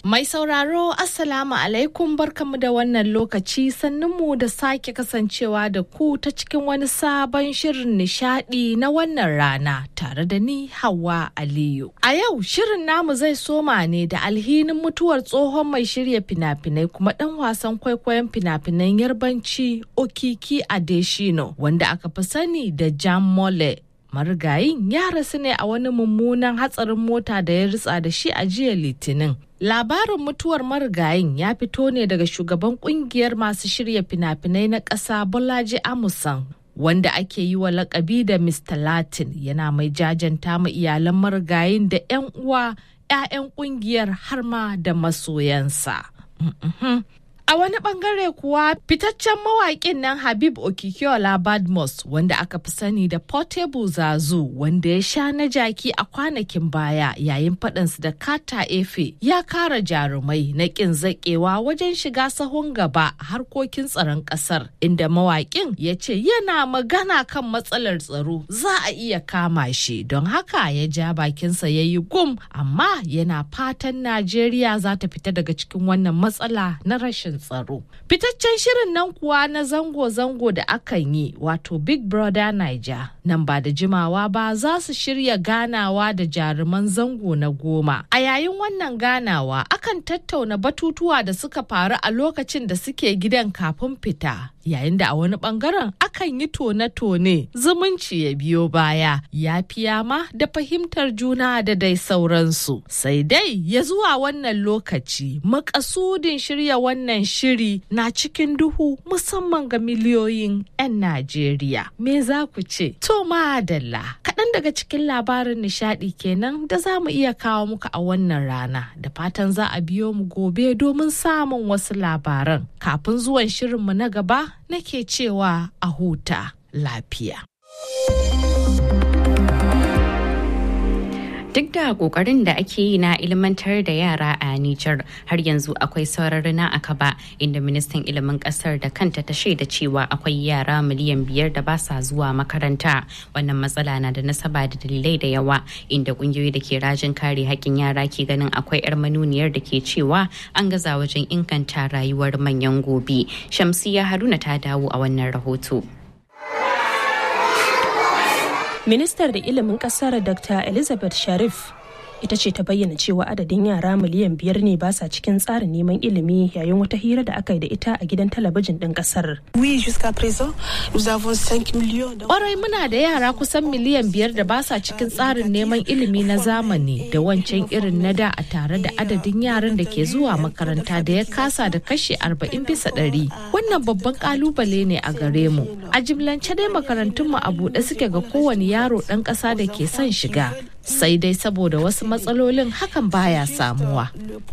Mai sauraro Assalamu alaikum barkamu da wannan lokaci sannunmu da sake kasancewa da ku ta cikin wani sabon shirin nishadi na wannan rana tare da ni Hauwa Aliyu. A yau shirin namu zai soma ne da alhinin mutuwar tsohon mai shirya fina-finai kuma ɗan wasan kwaikwayon fina-finan Yarbanci Okiki Adeshino wanda aka fi sani da Jam Mole. Marigayin ya rasu ne a wani mummunan hatsarin mota da ya ritsa da shi a jiya Litinin. Labarin mutuwar marigayin ya fito ne daga shugaban kungiyar masu shirya fina-finai na ƙasa Bolaji Amusan, wanda ake yi wa lakabi da Mr. Latin, yana mai jajanta ma iyalan marigayin da 'yan uwa, 'ya'yan kungiyar har ma da masoyansa. A wani bangare kuwa fitaccen mawaƙin nan Habib Okikiola Badmus wanda aka fi sani da Portable Zazu wanda ya sha na jaki a kwanakin baya yayin faɗansu da Kata Efe ya kara jarumai na ƙin zaƙewa wajen shiga sahun gaba a harkokin tsaron ƙasar, inda mawaƙin ya ce yana magana kan matsalar tsaro za a iya kama shi, don haka ya ja bakinsa ya yi gum, amma yana fatan Najeriya za ta fita daga cikin wannan matsala na rashin tsaro. Fitaccen shirin nan kuwa na zango-zango da akan yi wato Big Brother Naija nan ba da jimawa ba za su shirya ganawa da jaruman zango na 10. A yayin wannan ganawa akan tattauna batutuwa da suka faru a lokacin da suke gidan kafin fita, yayin da a wani bangaren akan yi tone-tone zumunci ya biyo baya, yafiya ma da fahimtar juna da dai sauransu. Sai dai ya zuwa wannan lokaci makasudin shirya wannan shiri na cikin duhu musamman ga miliyoyin 'yan Najeriya. Me za ku ce? To madalla, kaɗan daga cikin labarin nishaɗi kenan da za mu iya kawo muku a wannan rana, da fatan za a biyo mu gobe domin samun wasu labaran. Kafin zuwan shirinmu na gaba nake cewa a huta lafiya. Duk da kokarin da ake yi na ilmantar da yara a Nijar, har yanzu akwai saurari na akaba, inda ministan ilimin kasar da kanta ta shaida cewa akwai yara miliyan 5 da ba sa zuwa makaranta. Wannan matsala na da nasaba da dalilai da yawa, inda kungiyoyi da ke rajin kare haƙƙin yara ke ganin akwai 'yar manuniyar da ke cewa an gaza wajen inganta rayuwar manyan gobe. Shamsiya Haruna ta dawo a wannan rahoto. Ministar da ilimin kasar Dr. Elizabeth Sharif ita ce ta bayyana cewa adadin yara miliyan 5 ne ba sa cikin tsarin neman ilimi yayin wata hira da aka yi da ita a gidan talabijin ɗin kasar. Ƙwarai muna da yara kusan miliyan 5 da ba sa cikin tsarin neman ilimi na zamani da wancan irin na da, a tare da adadin yaran da ke zuwa makaranta da ya kasa da kashi 40%. Wannan babban kalubale ne a gare mu. A jimlance dai makarantunmu a buɗe suke ga kowane yaro ɗan ƙasa da ke son shiga. Sai dai saboda wasu matsalolin hakan baya samuwa.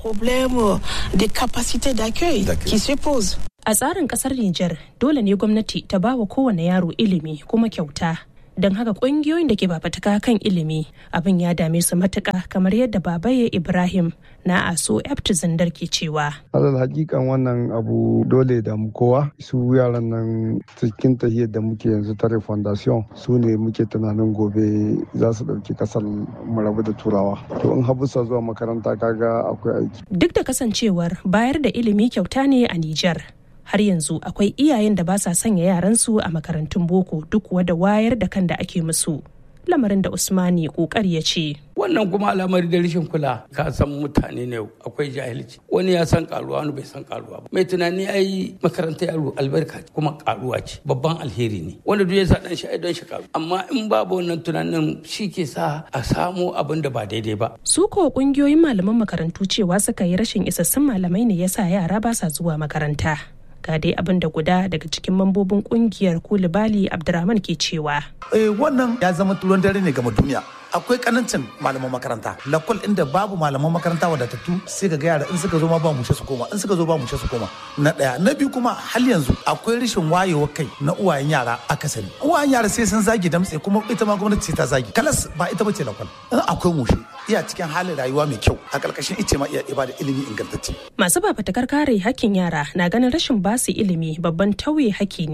A tsarin kasar Nijar, dole ne gwamnati ta ba wa kowane yaro ilimi kuma kyauta. Don haka ƙungiyoyin da ke fafutuka kan ilimi abin ya dame su matuƙa, kamar yadda Babaye Ibrahim na ASO Eftu Zindar ke cewa. Alal hakikan wannan abu dole da mu kowa, su yaran nan cikin tahiyar da muke yanzu tare foundation su ne muke tunanin gobe za su ɗauki kasar mu rabu da turawa. To in habusa zuwa makaranta kaga akwai aiki. Duk da kasancewar bayar da ilimi kyauta ne a Nijar, har yanzu akwai iyayen da ba sa sanya yaransu a makarantun boko duk da wayar da kan da ake musu. Lamarin da Usmani kokari ya ce. Wannan kuma al'amari da rashin kula, ka san mutane ne akwai jahilci. Wani ya san karuwa, wani bai san karuwa ba. Mai tunani ai makaranta yaro albarka kuma karuwa ce, babban alheri ne. Wanda duk ya sa dan shi ai don shi karu. Amma in babu wannan tunanin shi ke sa a samu abin da ba daidai ba. Su ko kungiyoyin malaman makarantu cewa suka yi rashin isassun malamai ne yasa yara ba sa zuwa makaranta. Ga dai abin da guda daga cikin mambobin kungiyar Kulibali Abdurrahman ke cewa. Wannan ya zama turon dare ne ga duniya. Akwai kanancin malaman makaranta, lakwal inda babu malaman makaranta wadatattu, sai ga yara in suka zo ma ba mushe su koma, in suka zo ba mushe su koma. Na daya, na biyu kuma hal yanzu akwai rashin wayewar kai na uwayen yara akasari. Uwayen yara sai sun zagi damtse, kuma ita ma gwamnati sai ta zagi. Kalas ba ita bace lakwal. In akwai mushe, iya cikin halin rayuwa mai kyau, a ƙarƙashin ice ma iya ibada ilimi ingantacce. Masu fafutukar kare hakkin yara na ganin rashin basu ilimi babban tauye haƙƙi ne,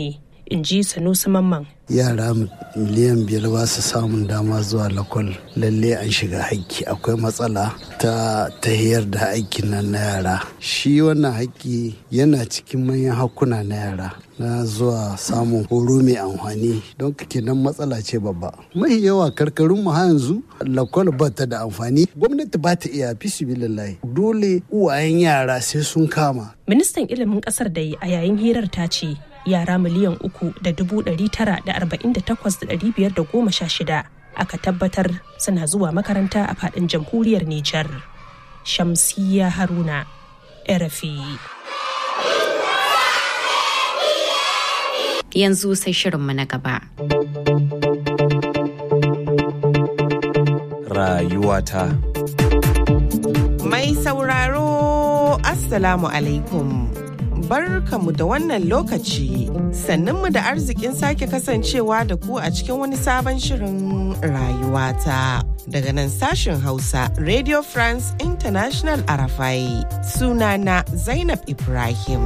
in ji Sanusi Mamman. Yara miliyan 5 ba su samun dama zuwa lakwal, lalle an shiga haƙƙi. Akwai matsala ta tahiyar da aikin nan na yara. Shi wannan haƙƙi yana cikin manyan hakkuna na yara na zuwa samun horo mai amfani, don kenan matsala ce babba. Mai yawa karkarun mu yanzu lakwal ba ta da amfani, gwamnati ba ta iya fisibilillahi, dole uwayen yara sai sun kama. Ministan ilimin kasar da a yayin hirar ta ce yara miliyan 3,948,516 aka tabbatar suna zuwa makaranta a faɗin jamhuriyar Nijar. Shamsiyya Haruna, RFI. Yanzu sai shirinmu na gaba. Rayuwata. Mai sauraro, Assalamu alaikum. Barkamu da wannan lokaci, sannunmu da arzikin sake kasancewa da ku a cikin wani sabon shirin rayuwata. Daga nan sashen Hausa, Radio France International Arafai, sunana Zainab Ibrahim.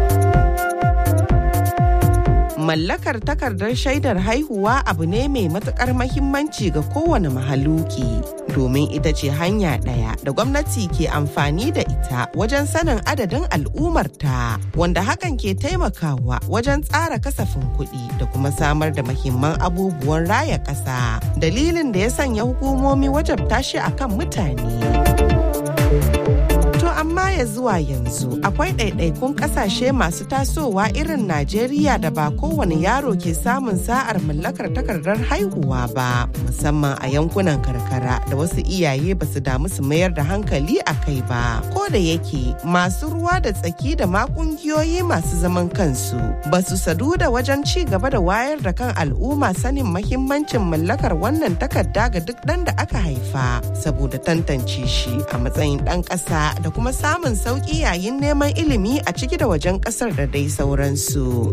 Mallakar takardar shaidar haihuwa abu ne mai matukar mahimmanci ga kowane mahaluki, domin ita ce hanya ɗaya da gwamnati ke amfani da ita wajen sanin adadin al'ummarta, wanda hakan ke taimakawa wajen tsara kasafin kuɗi da kuma samar da mahimman abubuwan raya ƙasa. Dalilin da ya sanya hukumomi wajabta shi akan mutane. Amma ya zuwa yanzu akwai ɗaiɗaikun ƙasashe masu tasowa irin Najeriya da ba kowane yaro ke samun sa'ar mallakar takardar haihuwa ba, musamman a yankunan karkara da wasu iyaye ba su damu su mayar da hankali a kai ba. Ko da yake masu ruwa da tsaki da ma ƙungiyoyi masu zaman kansu ba su sadu da wajen ci gaba da wayar da kan al'umma sanin mahimmancin mallakar wannan takarda ga duk ɗan da aka haifa, saboda tantance shi a matsayin ɗan ƙasa da kuma samun sauƙi yayin neman ilimi a ciki da wajen ƙasar da dai sauransu.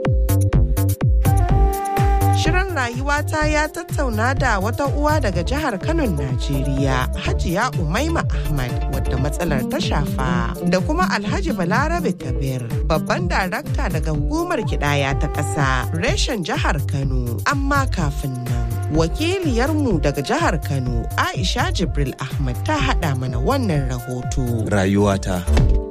Shirin rayuwata ya tattauna da wata uwa daga jihar Kano, Najeriya, Hajiya Umaima Ahmad, wadda matsalar ta shafa, da kuma Alhaji Balarabe Kabir, babban darakta daga hukumar kidaya ta ƙasa, reshen jihar Kano. Amma kafin nan, wakiliyarmu daga jihar Kano, Aisha Jibril Ahmad, ta haɗa mana wannan rahoto. Rayuwata.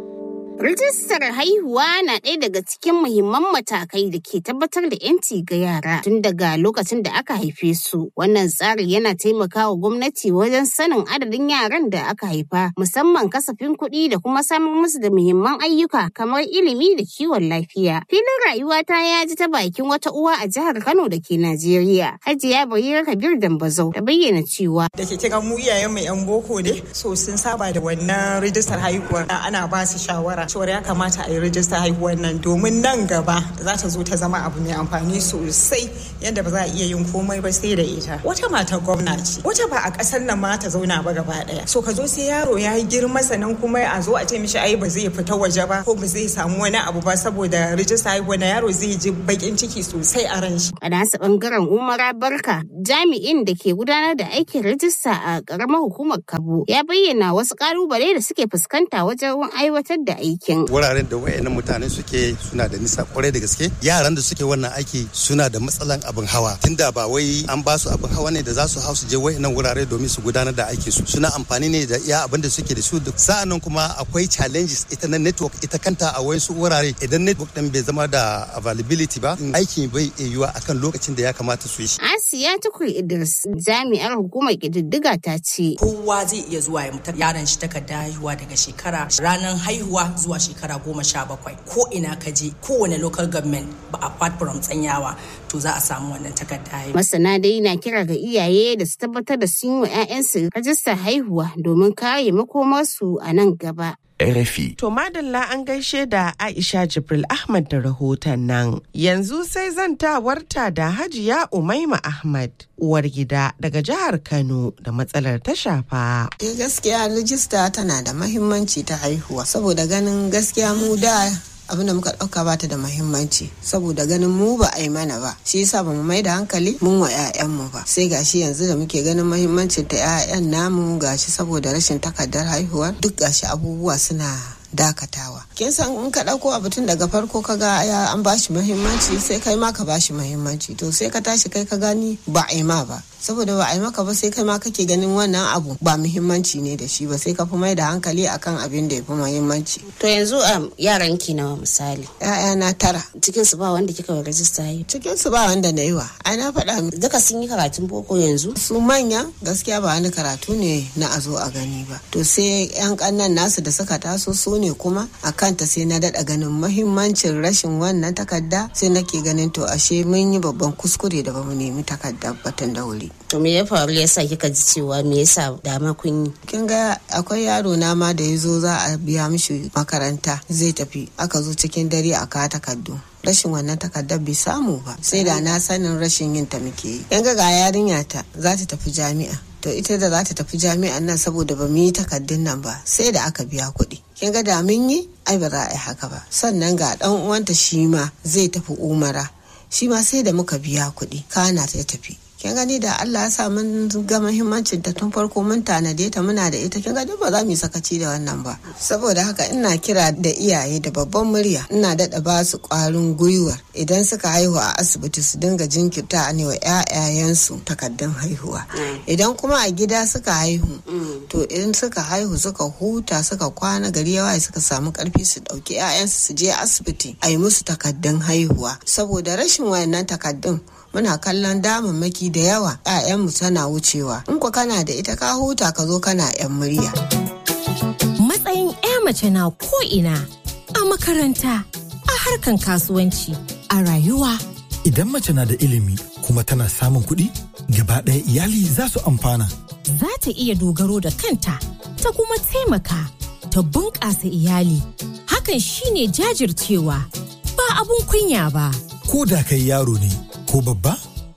Rijistar haihuwa na ɗaya daga cikin muhimman matakai da ke tabbatar da 'yanci ga yara tun daga lokacin da aka haife su. Wannan tsari yana taimakawa gwamnati wajen sanin adadin yaran da aka haifa, musamman kasafin kuɗi da kuma samar musu da muhimman ayyuka kamar ilimi da kiwon lafiya. Filin rayuwata ya ji ta bakin wata uwa a jihar Kano da ke Najeriya, Hajiya Barira Kabir Dambazau, ta bayyana cewa da ke kira mu iyayen mu 'yan boko ne, so sun saba da wannan rijistar haihuwa, ana ba su shawara cewar ya kamata a yi rijistar haihuwar nan domin nan gaba za ta zo ta zama abu mai amfani sosai, yadda ba za a iya yin komai ba sai da ita. Wata matar gwamna ce, wata ba a ƙasar nan ma ta zauna ba gaba ɗaya. So ka zo sai yaro ya yi girma sannan kuma a zo a ce mishi ai ba zai fita waje ba ko ba zai samu wani abu ba saboda rijistar haihuwa na yaro zai ji bakin ciki sosai a ran shi. A nasa bangaren Umara Barka, jami'in da ke gudanar da aikin rijista a ƙaramar hukumar Kabo, ya bayyana wasu ƙalubale da suke fuskanta wajen aiwatar da aiki. Wuraren da wayannan mutane suke suna da nisa kwarai da gaske. Yaran da suke wannan aiki suna da matsalan abin hawa. Tunda ba wai an ba su abin hawa ne da za su hau su je wayannan wurare domin su gudanar da aikin su. Suna amfani ne da iya abin da suke da su. Sa'annan kuma akwai challenges ita na network ita kanta a wayansu wurare. Idan network din bai zama da availability ba, aikin bai yiwuwa akan lokacin da ya kamata su yi shi. Asiya Tukur Idris, jami'ar hukumar ƙididdiga, ta ce kowa zai iya zuwa ya mutar yaran shi takarda haihuwa daga shekara ranar haihuwa zuwa shekara 17 ko ina ka je kowane local government ba apart from tsanyawa to za a samu wannan takarda. Masana dai na kira ga iyaye da su tabbatar da sun yi wa 'ya'yansu rajistar haihuwa domin kare makomarsu a nan gaba. RFI. To madalla an gaishe da Aisha Jibril Ahmad da rahoton nan. Yanzu sai zantawarta da Hajiya Umaima Ahmad, uwar gida daga jihar Kano da matsalar ta shafa. Gaskiya rijista tana da mahimmanci ta haihuwa, saboda ganin gaskiya mu da abin da muka ɗauka bata da mahimmanci, saboda ganin mu ba a yi mana ba, shi yasa ba mu mai da hankali mun wa 'ya'yanmu ba. Sai gashi yanzu da muke ganin mahimmancin ta 'ya'yan namu, gashi saboda rashin takardar haihuwa duk gashi abubuwa suna dakatawa. Kin san in ka ɗauko abu tun daga farko ka ga an bashi muhimmanci sai kai ma ka bashi muhimmanci, to sai ka tashi kai ka gani ba a yi ma ba, saboda ba a yi maka ba sai kai ma kake ganin wannan abu ba muhimmanci ne da shi ba, sai ka fi mai da hankali akan abin da ya fi muhimmanci. To yanzu yaran ki nawa misali? ‘Ya'yana 9. Cikin su ba wanda kika rajista yi? Cikin su ba wanda na yi wa. Ai na faɗa duka sun yi karatun boko yanzu? Su manya gaskiya ba wani karatu ne na a zo a gani ba. To sai ‘yan ƙannan nasu da suka taso su ne kuma a kanta sai na daɗa ganin muhimmancin rashin wannan takarda, sai nake ganin to ashe mun yi babban kuskure da ba mu nemi takardar batun da wuri. To me ya faru yasa kika ji cewa me yasa dama kun yi? Kin ga akwai yaro na ma da ya zo za a biya mishi makaranta zai tafi, aka zo cikin dare a kawo takardu. Rashin wannan takardar bai samu ba, sai da na sanin rashin yin ta muke yi. Yan ga yarinya ta za ta tafi jami'a, to ita da za ta tafi jami'an nan saboda ba mu yi takardun nan ba sai da aka biya kuɗi. Kin ga da mun yi ai ba za a yi haka ba. Sannan ga dan uwanta shi ma zai tafi umara, shi ma sai da muka biya kuɗi kana ta tafi. Kin gani da Allah ya sa mun ga muhimmancin ta tun farko mun tanade ta muna da ita, kin gani ba za mu yi sakaci da wannan ba. Saboda haka ina kira da iyaye da babban murya, ina daɗa ba su ƙwarin gwiwa idan suka haihu a asibiti su dinga jinkirta ne wa ƴaƴayensu takardun haihuwa. Idan kuma a gida suka haihu, to idan suka haihu suka huta suka kwana gari yawa suka samu ƙarfi su ɗauki ƴaƴansu su je asibiti a yi musu takardun haihuwa, saboda rashin wayannan takardun muna kallon damammaki da yawa ‘ya'yanmu tana wucewa. In ku kana da ita ka huta ka zo kana ‘yan murya. Matsayin ‘ya mace na ko'ina, a makaranta, a harkan kasuwanci, a rayuwa. Idan mace na da ilimi kuma tana samun kuɗi, gaba ɗaya iyali za su amfana. Za ta iya dogaro da kanta, ta kuma taimaka, ta bunƙasa iyali. Hakan shine jajircewa, ba abun kunya ba. Ko da kai yaro ne, ko babba,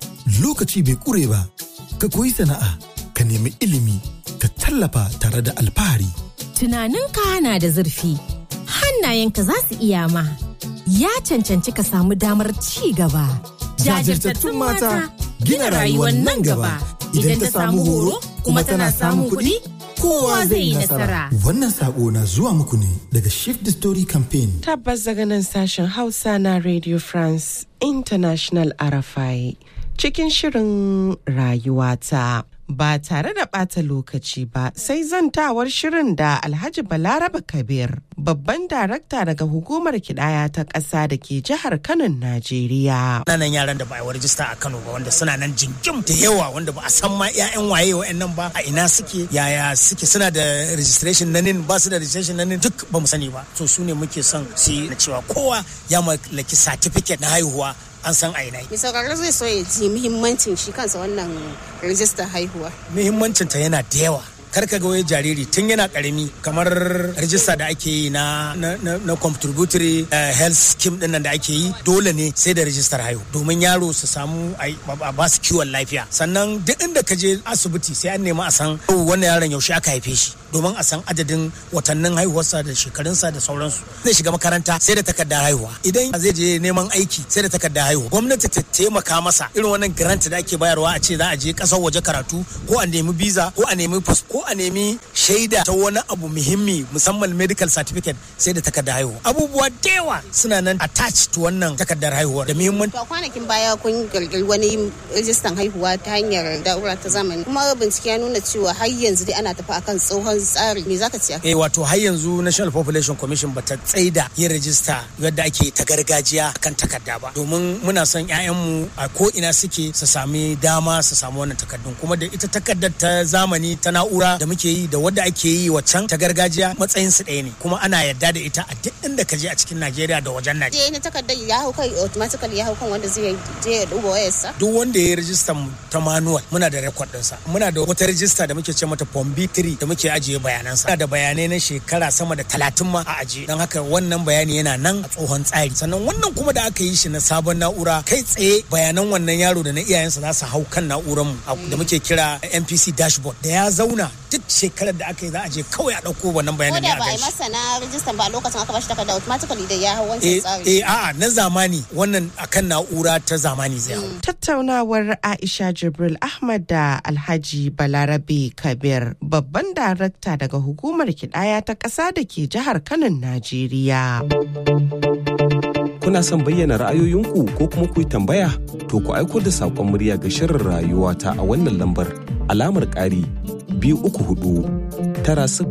lokaci bai ƙure ba, ka koyi sana'a, ka nemi ilimi, ka tallafa tare da alfahari. Tunaninka na da zurfi, hannayenka za su iya ma, ya cancanci ka samu damar ci gaba. Jajirtattun mata gina rayuwar nan gaba. Idan ta samu horo kuma tana samun kuɗi, kowa zai yi nasara. Wannan sako na zuwa muku ne daga Shift the Story Campaign. Tabbas daga nan sashen Hausa na Radio France International RFI cikin shirin rayuwata. Ba tare da ɓata lokaci ba sai zantawar shirin da Alhaji Balaraba Kabir, babban darakta daga hukumar kidaya ta ƙasa da ke jihar Kano, Najeriya. Nan yaran da ba a rajista a Kano ba wanda suna nan jingim da yawa wanda ba a san ma 'ya'yan waye wa'annan ba, a ina suke, yaya suke, suna da registration na nin, ba su da registration na nin, duk ba mu sani ba. To su ne muke son su yi na cewa kowa ya mallaki certificate na haihuwa an san aina. Mai sauraro zai so ya ji muhimmancin shi kansa wannan rijistar haihuwa. Muhimmancinta yana da yawa. Kar ka ga wai jariri tun yana karami kamar rajista da ake yi na contributory health scheme din nan da ake yi, dole ne sai da rajistar haihu domin yaro su samu a ba su kiwon lafiya. Sannan duk inda ka je asibiti sai an nemi a san wannan yaron yaushe aka haife shi domin a san adadin watannin haihuwarsa da shekarunsa da sauransu. Zai shiga makaranta sai da takardar haihuwa, idan zai je neman aiki sai da takardar haihuwa. Gwamnati ta taimaka masa irin wannan grant da ake bayarwa, a ce za a je kasar waje karatu ko a nemi visa ko a nemi ko a nemi shaida ta wani abu muhimmi musamman medical certificate sai da takardar haihuwa. Abubuwa da yawa suna nan attached to wannan takardar haihuwa da muhimmanci. To kwanakin baya kun kirkiri wani rijistan haihuwa ta hanyar da'ura ta zamani, kuma bincike ya nuna cewa har yanzu dai ana tafi akan tsohon tsari, me zaka ce? Wato har yanzu National Population Commission bata tsaida yin rajista yadda ake ta gargajiya kan takarda ba, domin muna son 'ya'yanmu a ko ina suke su sami dama su samu wannan takardun, kuma da ita takardar ta zamani ta na'ura da muke yi da wadda ake yi waccan ta gargajiya matsayin su ɗaya ne, kuma ana yarda da ita a duk inda ka je a cikin Najeriya da wajen Najeriya. Ne takardar ya hau kai automatically ya hau kan wanda zai je ya duba wayarsa. Duk wanda ya yi rijistar ta manual muna da record ɗinsa. Muna da wata rijista da muke ce mata Form B3 da muke ajiye bayanansa. Muna da bayanai na shekara sama da 30 ma a ajiye. Don haka wannan bayani yana nan a tsohon tsari. Sannan wannan kuma da aka yi shi na sabon na'ura, kai tsaye bayanan wannan yaro da na iyayensa za su hau kan na'urar mu da muke kira NPC dashboard, da ya zauna duk shekarar da aka yi za a je kawai a ɗauko wannan bayanan ne a kai. Ko da ba a yi masa na rijistan ba lokacin aka bashi takarda automatically da ya hau wancan tsari. A'a na zamani wannan akan na'ura ta zamani zai hau. Tattaunawar Aisha Jibril Ahmad da Alhaji Balarabe Kabir, babban darakta daga hukumar kidaya ta ƙasa da ke jihar Kano, Najeriya. Kuna son bayyana ra'ayoyinku ko kuma ku yi tambaya? To ku aiko da saƙon murya ga shirin rayuwa ta a wannan lambar alamar ƙari 234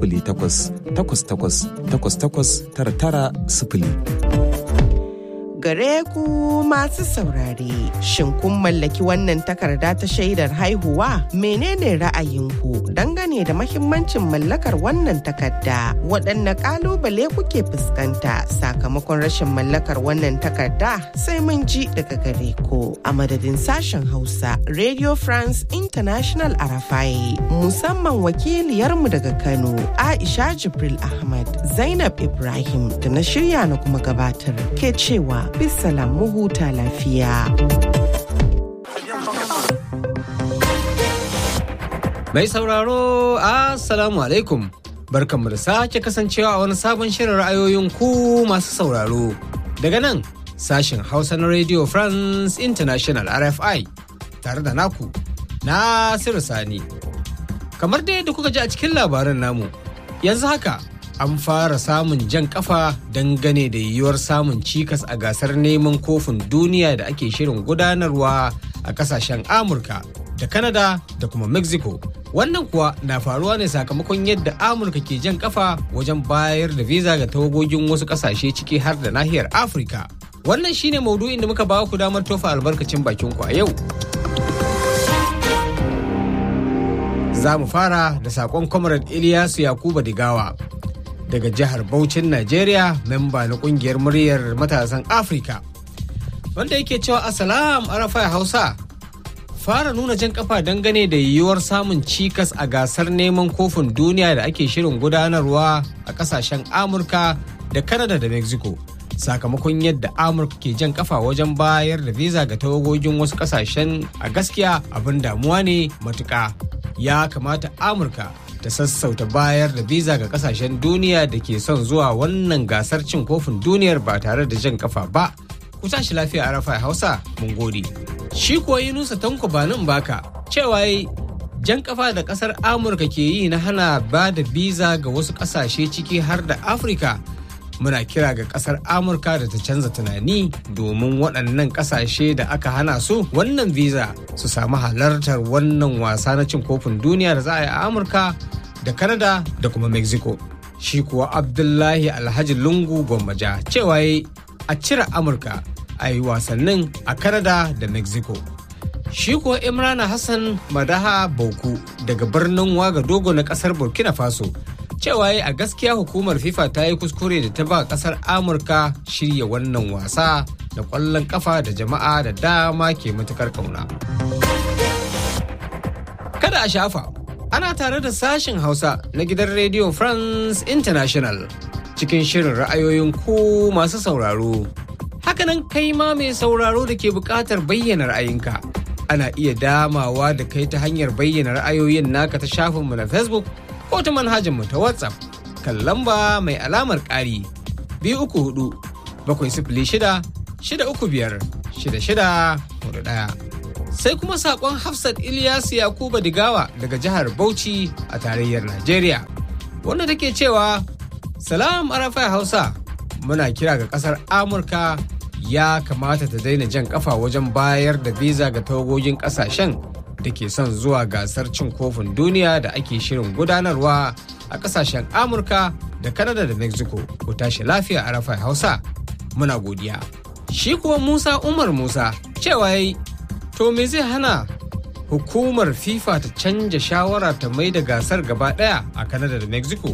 908 Gare ku masu saurare, shin kun mallaki wannan takarda ta shaidar haihuwa? Menene ra'ayinku dangane da mahimmancin mallakar wannan takarda? Waɗanne ƙalubale kuke fuskanta sakamakon rashin mallakar wannan takarda? Sai mun ji daga gare ku. A madadin sashen Hausa, Radio France International Arafai, musamman wakiliyarmu daga Kano, Aisha Jibril Ahmad, Zainab Ibrahim da na shirya na kuma gabatar ke cewa bisalam mu huta lafiya. Mai sauraro, Assalamu alaikum. Barkanmu da sake kasancewa a wani sabon shirin ra'ayoyin ku masu sauraro. Daga nan, sashen Hausa na Radio France International RFI, tare da naku, Nasiru Sani. Kamar dai da kuka ji a cikin labaran namu, yanzu haka an fara samun jan kafa dangane da yiwuwar samun cikas a gasar neman kofin duniya da ake shirin gudanarwa a kasashen Amurka da Canada da kuma Mexico. Wannan kuwa na faruwa ne sakamakon yadda Amurka ke jan kafa wajen bayar da visa ga tawagogin wasu kasashe ciki har da nahiyar Afirka. Wannan shine maudu'in da muka ba ku damar tofa albarkacin bakin ku a yau. Za mu fara da saƙon Comrade Ilyasu Yakuba Digawa daga jihar Bauchin Najeriya, memba na kungiyar muryar matasan Afirka, wanda yake cewa Assalam Arafai Hausa. Fara nuna jan kafa dangane da yiwuwar samun cikas a gasar neman kofin duniya da ake shirin gudanarwa a kasashen Amurka da Canada da Mexico, sakamakon yadda Amurka ke jan kafa wajen bayar da visa ga tawagogin wasu kasashen, a gaskiya abin damuwa ne matuƙa. Ya kamata Amurka ta sassauta bayar da visa ga kasashen duniya da ke son zuwa wannan gasar cin kofin duniyar ba tare da jan kafa ba. Ku tashi lafiya Arafai Hausa, mun gode. Shi kuwa Yunusa Tanko Banin Baka cewa jan kafa da kasar Amurka ke yi na hana ba da visa ga wasu kasashe ciki har da Afirka. Muna kira ga kasar Amurka da ta canza tunani domin waɗannan kasashe da aka hana su wannan visa su samu halartar wannan wasa na cin kofin duniya da za a yi a Amurka da Canada da kuma Mexico. Shi kuwa Abdullahi Alhaji Lungu Gwammaja cewa a cire Amurka a yi wasannin a Canada da Mexico. Shi kuwa Imrana Hassan Madaha Bauku daga birnin Wagadogo na kasar Burkina Faso cewa a gaskiya hukumar FIFA ta yi kuskure da ta ba kasar Amurka shirya wannan wasa da ƙwallon kafa da jama'a da dama ke matukar kauna. Kada a shafa, ana tare da sashen Hausa na gidan Radio France International cikin shirin ra'ayoyin ku masu sauraro. Hakanan kai ma mai sauraro da ke buƙatar bayyana ra'ayinka. Ana iya damawa da kai ta hanyar bayyana ra'ayoyin naka ta shafinmu na Facebook ko ta manhajarmu ta WhatsApp kan lamba mai alamar ƙari 234-635-6641. Sai kuma saƙon Hafsat Ilyasu Yakuba Digawa daga jihar Bauchi a tarayyar Najeriya, wanda take cewa Salam Arafai Hausa, muna kira ga ƙasar Amurka ya kamata ta daina jan ƙafa wajen bayar da visa ga tawagogin ƙasashen da ke son zuwa gasar cin kofin duniya da ake shirin gudanarwa a kasashen Amurka da Canada da Mexico. Ku tashi lafiya Arafai Hausa, muna godiya. Shi kuwa Musa Umar Musa cewa to me zai hana hukumar FIFA ta canja shawara ta mai da gasar gaba daya a Canada da Mexico?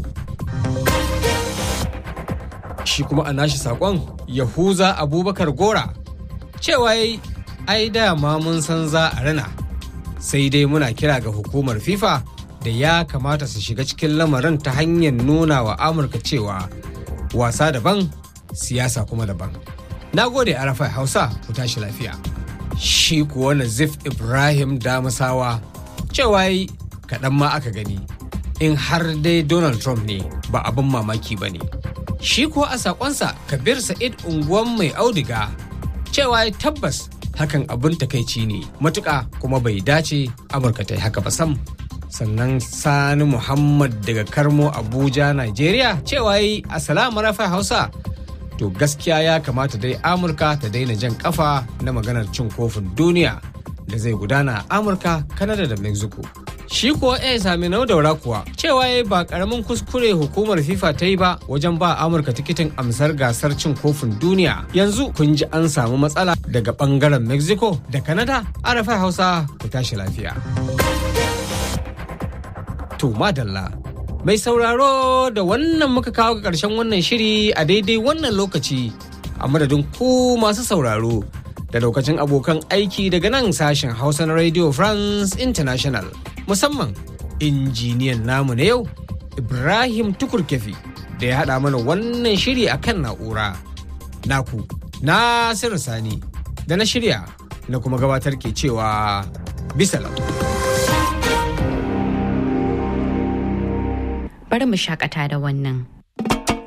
Shi kuma a nashi sakon Yahuza Abubakar Gora cewa ai dama mun san za a rana, sai dai muna kira ga hukumar FIFA da ya kamata su shiga cikin lamarin ta hanyar nuna wa Amurka cewa wasa daban siyasa kuma daban. Na gode Arafai Hausa, ku tashi lafiya. Shi kuwa Nazif Ibrahim Damasawa cewa kaɗan ma aka gani in har dai Donald Trump ne ba abin mamaki ba ne. Shi ko a sakonsa Kabir Sa'id unguwan mai audiga cewa ya tabbas hakan abin takaici ne matuƙa kuma bai dace Amurka ta yi haka ba sam. Sannan Sani Muhammad daga Karmo Abuja, Najeriya cewa yi Assalamu Rafa Hausa. To gaskiya ya kamata dai Amurka ta daina jan kafa na maganar cin kofin duniya da zai gudana a Amurka, Canada da Mexico. Shi kuwa sami nau daura kuwa cewa ya ba karamin kuskure hukumar FIFA ta yi ba wajen ba Amurka tikitin amsar gasar cin kofin duniya. Yanzu kun ji an samu matsala daga bangaren Mexico da Canada. Arafa Hausa ku tashi lafiya. To madalla. Mai sauraro da wannan muka kawo ga ƙarshen wannan shiri a daidai wannan lokaci a madadin ku masu sauraro da lokacin abokan aiki daga nan sashen Hausa na Radio France International. Musamman injiniyan namu na yau Ibrahim Tukurkefi da ya haɗa mana wannan shiri a kan na'ura. Naku Nasiru Sani da na shirya na kuma gabatar ke cewa bisalam. Bari mu shakata da wannan.